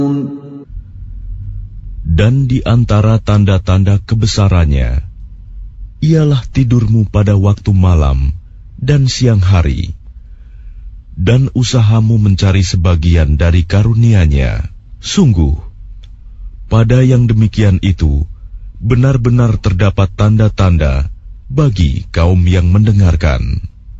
Dan di antara tanda-tanda kebesarannya ialah tidurmu pada waktu malam dan siang hari, dan usahamu mencari sebagian dari karunia-Nya. Sungguh, pada yang demikian itu benar-benar terdapat tanda-tanda bagi kaum yang mendengarkan.